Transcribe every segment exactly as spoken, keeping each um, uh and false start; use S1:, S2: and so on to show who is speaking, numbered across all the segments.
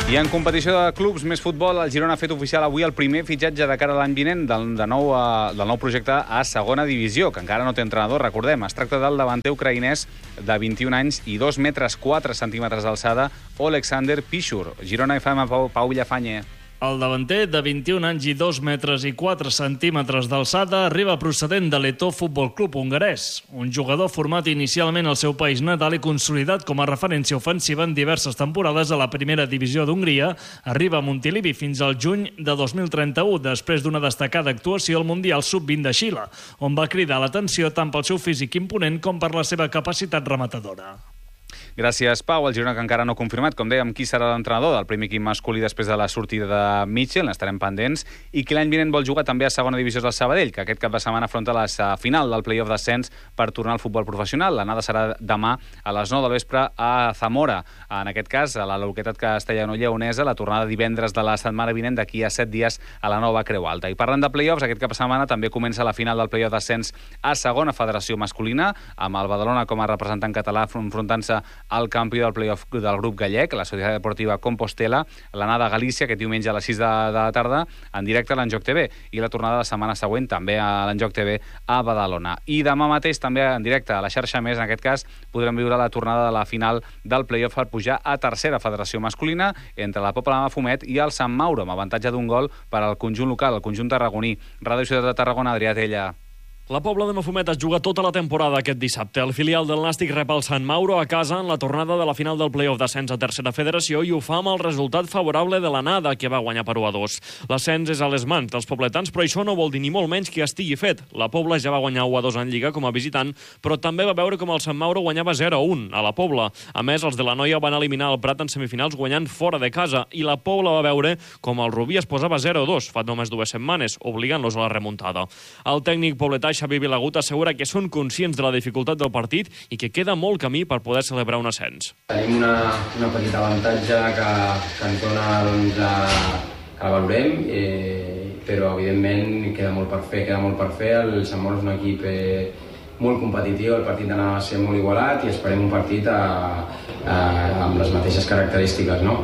S1: I en competició de clubs més futbol, el Girona ha fet oficial avui el primer fitxatge de cara a l'any vinent del, de nou, a, del nou projecte a segona divisió, que encara no té entrenador, recordem. Es tracta del davanter ucraïnès de vint-i-un anys i dos metres quatre centímetres d'alçada, Oleksandr Pishur. Girona F M, Pau, Pau Villafañe.
S2: El davanter, de vint-i-un anys i dos metres i quatre centímetres d'alçada, arriba procedent de l'Eto Futbol Club hongarès. Un jugador format inicialment al seu país natal i consolidat com a referència ofensiva en diverses temporades a la primera divisió d'Hongria, arriba a Montilivi fins al juny de dos mil trenta-u, després d'una destacada actuació al Mundial sub vint de Xile, on va cridar l'atenció tant pel seu físic imponent com per la seva capacitat rematadora.
S1: Gràcies, Pau. El Girona, que encara no ha confirmat, com dèiem, qui serà l'entrenador del primer equip masculí després de la sortida de Mitchell, n'estarem pendents, i qui l'any vinent vol jugar també a segona divisió del Sabadell, que aquest cap de setmana afronta la final del play-off d'ascens per tornar al futbol professional. L'anada serà demà a les nou del vespre a Zamora. En aquest cas, a la localitat castellano-lleonesa, la tornada divendres de la setmana vinent d'aquí a set dies a la nova Creu Alta. I parlant de play-offs, aquest cap de setmana també comença la final del play-off d'ascens a segona federació masculina, amb el Badalona com a representant català enfrontant-se al campió del play-off del grup gallec, la Societat Deportiva Compostela, l'anada a Galícia, aquest diumenge a les sis de, de la tarda, en directe a l'Enjoc T V, i la tornada de la setmana següent també a l'Enjoc T V a Badalona. I demà mateix també en directe a la xarxa Més, en aquest cas, podrem viure la tornada de la final del play-off per pujar a tercera federació masculina entre la Pobla de Mafumet i el Sant Mauro, amb avantatge d'un gol per al conjunt local, el conjunt tarragoní. Ràdio Ciutat de Tarragona, Adrià Tella.
S3: La Pobla de Mafumet es juga tota la temporada aquest dissabte. El filial del Nàstic rep el Sant Mauro a casa en la tornada de la final del play-off d'ascens a tercera federació i ho fa amb el resultat favorable de l'anada, que va guanyar per u a dos. L'ascens és a les mans dels pobletans, però això no vol dir ni molt menys que estigui fet. La Pobla ja va guanyar u a dos en Lliga com a visitant, però també va veure com el Sant Mauro guanyava zero a un a la Pobla. A més, els de la Noia van eliminar el Prat en semifinals guanyant fora de casa, i la Pobla va veure com el Rubí es posava zero a dos fa només dues setmanes, obligant-los a la remuntada. El tècnic pobletà Xavi Vilagut assegura que són conscients de la dificultat del partit i que queda molt camí per poder celebrar un ascens.
S4: Tenim una, una petita avantatge que, que ens dona doncs, la, que la valorem, eh, però evidentment queda molt per fer, queda molt per fer. El Sant Mauro és un equip eh, molt competitiu, el partit anava a ser molt igualat i esperem un partit a, a, amb les mateixes característiques, no?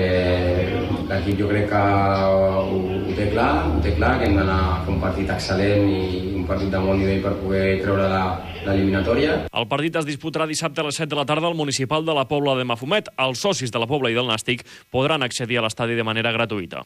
S4: Eh, l'equip jo crec que ho, ho té clar, ho té clar, que hem d'anar a fer un partit excel·lent i un partit de molt nivell per poder treure l'eliminatòria.
S3: El partit es disputarà dissabte a les set de la tarda al municipal de la Pobla de Mafumet. Els socis de la Pobla i del Nàstic podran accedir a l'estadi de manera gratuïta.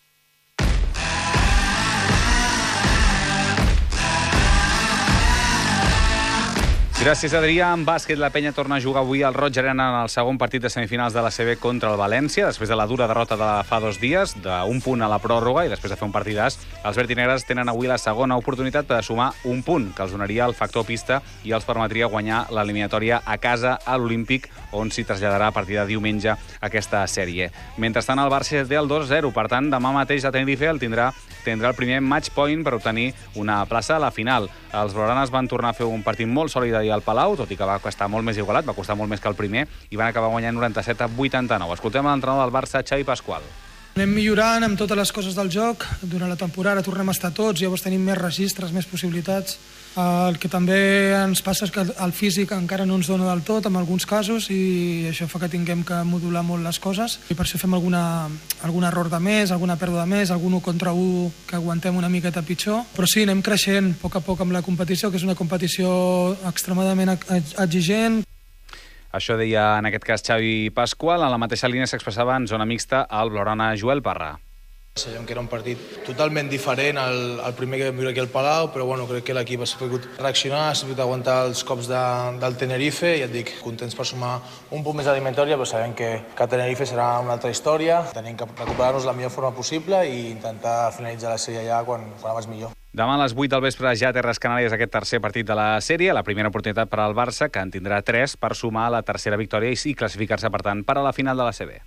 S1: Gràcies, Adrià. En bàsquet, la Penya torna a jugar avui al Roig Arena en el segon partit de semifinals de la C B contra el València, després de la dura derrota de fa dos dies, d'un punt a la pròrroga i després de fer un partidàs. Els verdinegres tenen avui la segona oportunitat per sumar un punt, que els donaria el factor pista i els permetria guanyar l'eliminatòria a casa a l'Olímpic, on s'hi traslladarà a partir de diumenge aquesta sèrie. Mentrestant, el Barça té el dos a zero, per tant, demà mateix a Tenerife el tindrà, tindrà el primer match point per obtenir una plaça a la final. Els blaugranes van tornar a fer un partit molt sòlid ahir al Palau, tot i que va costar molt més igualat, va costar molt més que el primer, i van acabar guanyant noranta-set a vuitanta-nou. Escoltem l'entrenador del Barça, Xavi Pasqual.
S5: Anem millorant amb totes les coses del joc. Durant la temporada tornem a estar tots, llavors tenim més registres, més possibilitats. El que també ens passa és que el físic encara no ens dona del tot en alguns casos i això fa que tinguem que modular molt les coses i per això fem alguna, algun error de més, alguna pèrdua de més, algun u contra u que aguantem una miqueta pitjor. Però sí, anem creixent a poc a poc amb la competició, que és una competició extremadament exigent.
S1: Això deia en aquest cas Xavi Pasqual. En la mateixa línia s'expressava en zona mixta el blaugrana Joel Parra.
S6: Sabíem que era un partit totalment diferent al, al primer que vam viure aquí al Palau, però bueno, crec que l'equip ha sabut reaccionar, ha sabut aguantar els cops de, del Tenerife, i ja et dic, contents per sumar un punt més d'eliminatòria, però sabem que, que Tenerife serà una altra història. Tenim que recuperar-nos la millor forma possible i intentar finalitzar la sèrie allà quan, quan abans millor.
S1: Demà a les vuit del vespre ja a Terres Canàries aquest tercer partit de la sèrie, la primera oportunitat per al Barça, que en tindrà tres per sumar la tercera victòria i classificar-se, per tant, per a la final de la C B.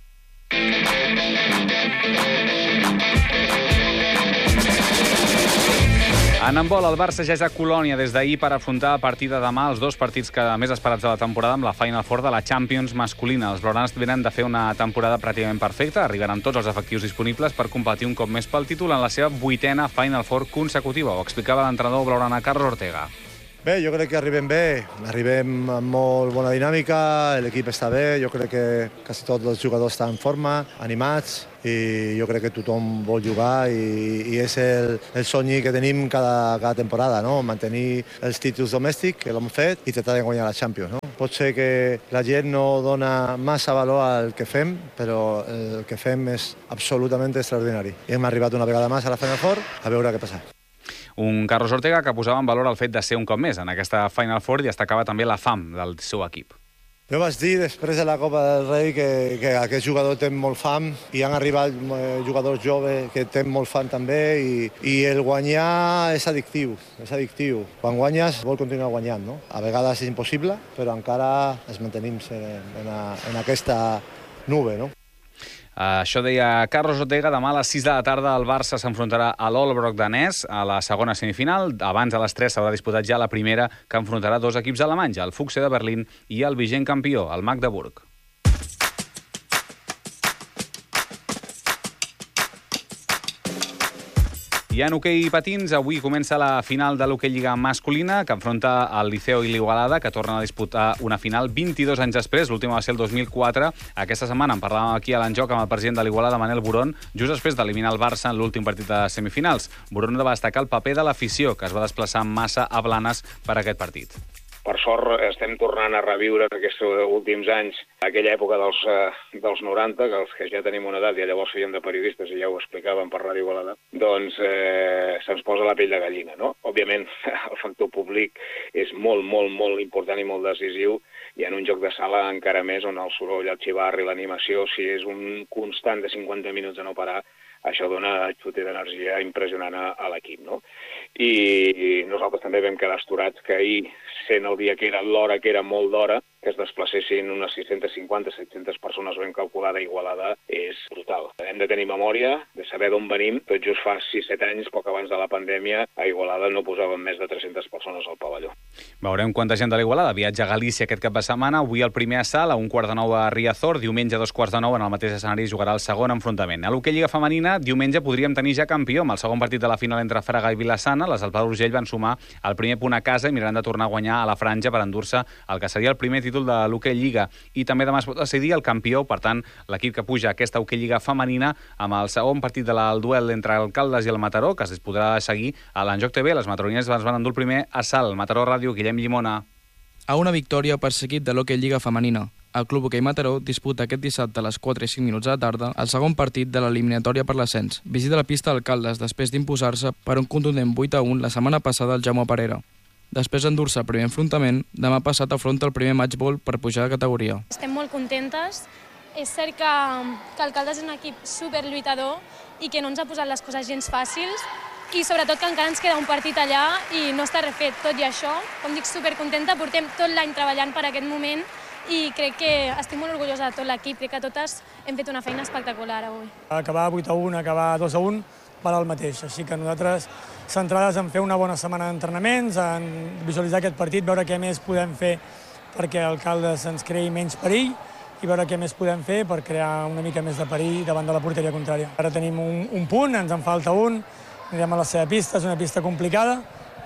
S1: En handbol, el Barça ja és a Colònia des d'ahir per afrontar a partir de demà els dos partits que més esperats de la temporada amb la Final Four de la Champions masculina. Els blaugranes venen de fer una temporada pràcticament perfecta, arribaran tots els efectius disponibles per competir un cop més pel títol en la seva vuitena Final Four consecutiva. Ho explicava l'entrenador blaugrana Carlos Ortega.
S7: Bé, jo crec que arribem bé, arribem amb molt bona dinàmica, l'equip està bé, jo crec que quasi tots els jugadors estan en forma, animats, i jo crec que tothom vol jugar i, i és el, el somni que tenim cada, cada temporada, no? Mantenir els títols domèstics, que l'hem fet, i tratar de guanyar la Champions. No? Pot ser que la gent no dona massa valor al que fem, però el que fem és absolutament extraordinari. I hem arribat una vegada més a la Final Four a veure què passa.
S1: Un Carlos Ortega que posava en valor el fet de ser un cop més en aquesta Final Four i destacava també la fam del seu equip.
S7: Jo vaig dir després de la Copa del Rei que, que aquest jugador té molt fam i han arribat jugadors joves que tenen molt fam també i, i el guanyar és addictiu, és addictiu. Quan guanyes vol continuar guanyant, no? A vegades és impossible, però encara ens mantenim en, en, en aquesta nube, no?
S1: Uh, això deia Carlos Ortega. Demà a les sis de la tarda el Barça s'enfrontarà a l'Olbrock danès a la segona semifinal. Abans, a les tres, s'haurà disputat ja la primera, que enfrontarà dos equips alemanys, el Füchse de Berlín i el vigent campió, el Magdeburg. I en hoquei patins, avui comença la final de l'hoquei Lliga masculina, que enfronta el Liceo i l'Igualada, que tornen a disputar una final vint-i-dos anys després. L'última va ser el dos mil quatre. Aquesta setmana en parlàvem aquí a l'Enjoc amb el president de l'Igualada, Manel Burón, just després d'eliminar el Barça en l'últim partit de semifinals. Burón va destacar el paper de l'afició, que es va desplaçar massa a Blanes per a aquest partit.
S8: Per sort estem tornant a reviure aquests últims anys aquella època dels, eh, dels noranta, que els que ja tenim una edat i llavors fèiem de periodistes i ja ho explicaven per Ràdio Igualada, doncs eh, se'ns posa la pell de gallina, no? Òbviament el factor públic és molt, molt, molt important i molt decisiu, i en un joc de sala encara més, on el soroll, el xivarri, l'animació, si és un constant de cinquanta minuts de no parar, això dona xute d'energia impressionant a, a l'equip, no? I nosaltres també vam quedar astorats que ahir, sent el dia que era l'hora que era molt d'hora, que es desplacessin unes sis-centes cinquanta a set-centes persones ben calculada a Igualada, és brutal. Hem de tenir memòria, de saber d'on venim. Tot just fa sis set anys, poc abans de la pandèmia, a Igualada no posaven més de tres-centes persones al pavelló.
S1: Veurem quanta gent de l'Igualada viatja a Galícia aquest cap de setmana. Avui el primer a Salt, a un quart de nou a Riazor. Diumenge a dos quarts de nou en el mateix escenari jugarà el segon enfrontament. A l'hoquei Lliga femenina, diumenge podríem tenir ja campió amb el segon partit de la final entre Fraga i Vilassana. Les del Pla d'Urgell van sumar el primer punt a casa i miraran de tornar a guanyar a la franja per endur-se el que seria el primer títol de l'hoquei Lliga. I també demà es pot decidir el campió, per tant, l'equip que puja a aquesta hoquei Lliga femenina amb el segon partit del duel entre Alcaldes i el Mataró, que es podrà seguir a l'Enjoc T V. Les mataronies van endur el primer a Salt. Mataró Ràdio, Guillem Llimona.
S9: A una victòria per seguit de l'hoquei Lliga femenina. El Club Hoquei Mataró disputa aquest dissabte a les quatre i cinc minuts de la tarda el segon partit de l'eliminatòria per l'ascens. Visita la pista Alcaldes després d'imposar-se per un contundent vuit a un la setmana passada al Jaume Parera. Després d'endur-se el primer enfrontament, demà passat afronta el primer matchball per pujar de categoria.
S10: Estem molt contentes. És cert que, que Alcaldes és un equip superlluitador i que no ens ha posat les coses gens fàcils, i sobretot que encara ens queda un partit allà i no està refet. Tot i això, com dic, supercontenta, portem tot l'any treballant per aquest moment i crec que estic molt orgullosa de tot l'equip. Crec que totes hem fet una feina espectacular avui.
S11: Acabar vuit a un, acabar dos a un, val el mateix. Així que nosaltres, centrades en fer una bona setmana d'entrenaments, en visualitzar aquest partit, veure què més podem fer perquè Alcaldes ens creï menys perill i veure què més podem fer per crear una mica més de perill davant de la porteria contrària. Ara tenim un, un punt, ens en falta un, anirem a la seva pista, és una pista complicada,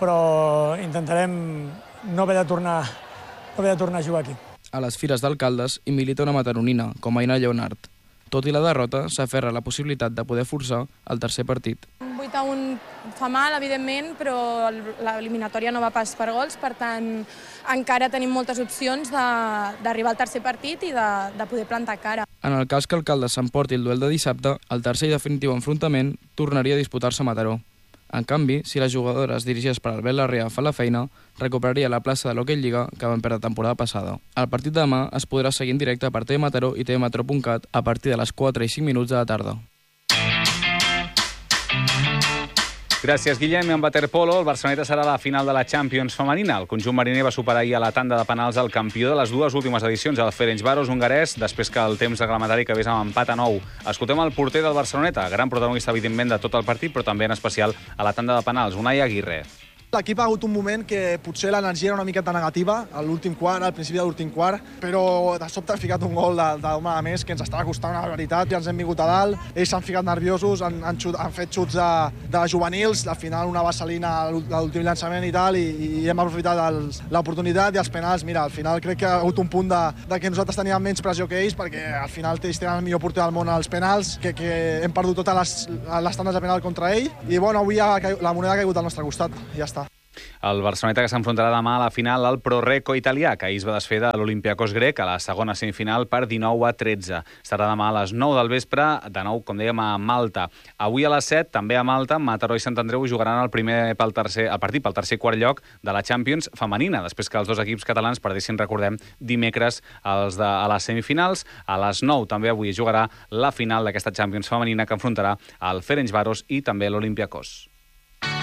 S11: però intentarem no haver de tornar, no haver de tornar a jugar aquí.
S9: A les fires d'Alcaldes hi milita una mataronina, com Aina Lleonard. Tot i la derrota, s'aferra la possibilitat de poder forçar el tercer partit.
S10: vuit a un fa mal, evidentment, però l'eliminatòria no va pas per gols, per tant, encara tenim moltes opcions d'arribar al tercer partit i de, de poder plantar cara.
S9: En el cas que Alcaldes s'emporti el duel de dissabte, el tercer i definitiu enfrontament tornaria a disputar-se a Mataró. En canvi, si la jugadora es dirigeix per Albert Larrea fa la feina, recuperaria la plaça de l'Hoquei Lliga que van perdre temporada passada. El partit de demà es podrà seguir en directe per T V Mataró i T V Mataró punt cat a partir de les quatre i cinc minuts de la tarda.
S1: Gràcies, Guillem. I en waterpolo, el Barceloneta serà la final de la Champions femenina. El conjunt mariner va superar ahir a la tanda de penals el campió de les dues últimes edicions, el Ferencváros hongarès, després que el temps reglamentari acabés amb empat a nou. Escoltem el porter del Barceloneta, gran protagonista, evidentment, de tot el partit, però també en especial a la tanda de penals, Unai Aguirre.
S12: L'equip ha hagut un moment que potser l'energia era una miqueta negativa, a l'últim quart, al principi de l'últim quart, però de sobte han ficat un gol d'home a més que ens estava costant una veritat i ens hem vingut a dalt. Ells s'han ficat nerviosos, han, han, xut, han fet xuts de, de juvenils, al final una vaselina a l'últim llançament i tal, i, i hem aprofitat l'oportunitat i els penals. Mira, al final crec que ha hagut un punt de, de que nosaltres teníem menys pressió que ells, perquè al final ells tenen el millor porter del món als penals, que, que hem perdut totes les, les tandes de penal contra ell, i bueno, avui ha, la moneda ha caigut al nostre costat, ja està.
S1: El Barceloneta que s'enfrontarà demà a la final al Pro-Reco italià, que ahir es va desfer de l'Olympiacos grec a la segona semifinal per dinou a tretze. Estarà demà a les nou del vespre, de nou, com dèiem, a Malta. Avui a les set, també a Malta, Mataró i Sant Andreu jugaran el primer pel tercer, el partit pel tercer quart lloc de la Champions femenina, després que els dos equips catalans perdessin, recordem, dimecres els de, a les semifinals. A les nou també avui jugarà la final d'aquesta Champions femenina que enfrontarà el Ferencváros i també l'Olympiacos.